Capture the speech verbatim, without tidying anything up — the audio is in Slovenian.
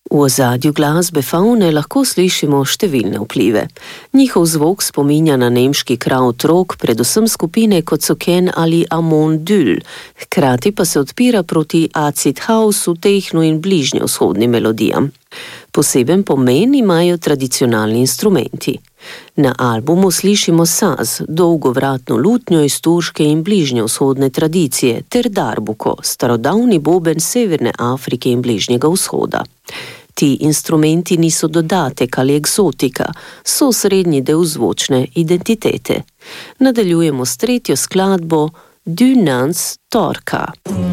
V ozadju glasbe Faune lahko slišimo številne vplive. Njihov zvok spominja na nemški krautrock, predvsem skupine kot so Ken ali Amon Düll, hkrati pa se odpira proti acid houseu, tehnu in bližnjevzhodnim melodijam. Poseben pomen imajo tradicionalni instrumenti. Na albumu slišimo saz, dolgovratno lutnjo iz turške in bližnjevzhodne tradicije, ter darbuko, starodavni boben Severne Afrike in Bližnjega vzhoda. Ti instrumenti niso dodatek ali eksotika, so srednji del zvočne identitete. Nadaljujemo s tretjo skladbo Dynans Torka.